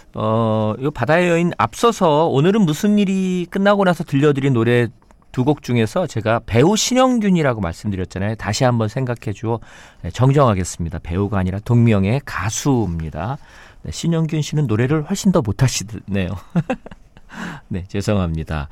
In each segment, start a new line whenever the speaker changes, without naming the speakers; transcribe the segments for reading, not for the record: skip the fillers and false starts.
요 바다의 여인 앞서서 오늘은 무슨 일이 끝나고 나서 들려드린 노래 두 곡 중에서 제가 배우 신영균이라고 말씀드렸잖아요. 다시 한번 생각해주어 정정하겠습니다. 배우가 아니라 동명의 가수입니다. 네, 신영균 씨는 노래를 훨씬 더 못하시네요. 네, 죄송합니다.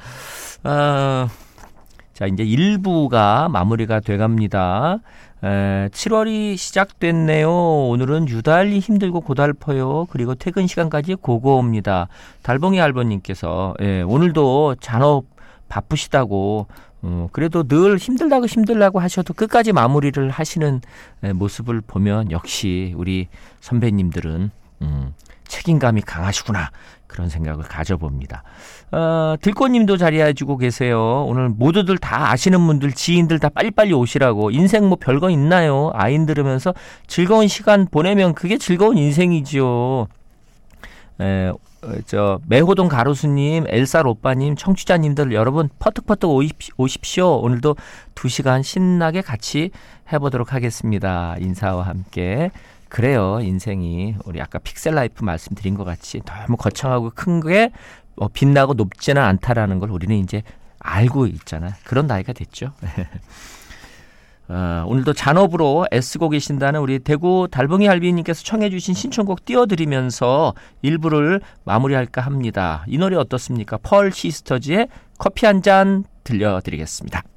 자, 이제 1부가 마무리가 돼갑니다. 7월이 시작됐네요. 오늘은 유달리 힘들고 고달퍼요. 그리고 퇴근 시간까지 고고옵니다. 달봉이 알버님께서 오늘도 잔업 바쁘시다고 그래도 늘 힘들다고 하셔도 끝까지 마무리를 하시는 모습을 보면 역시 우리 선배님들은 책임감이 강하시구나 그런 생각을 가져봅니다. 들꽃님도 자리해주고 계세요. 오늘 모두들 다 아시는 분들 지인들 다 빨리빨리 오시라고. 인생 뭐 별거 있나요? 아인 들으면서 즐거운 시간 보내면 그게 즐거운 인생이지요. 매호동 가로수님, 엘살 오빠님, 청취자님들 여러분 퍼뜩퍼뜩 오십시오. 오늘도 2시간 신나게 같이 해보도록 하겠습니다. 인사와 함께. 그래요. 인생이 우리 아까 픽셀라이프 말씀드린 것 같이 너무 거창하고 큰 게 빛나고 높지는 않다라는 걸 우리는 이제 알고 있잖아요. 그런 나이가 됐죠. 오늘도 잔업으로 애쓰고 계신다는 우리 대구 달봉이 할비님께서 청해 주신 신청곡 띄워드리면서 1부를 마무리할까 합니다. 이 노래 어떻습니까? 펄 시스터즈의 커피 한 잔 들려드리겠습니다.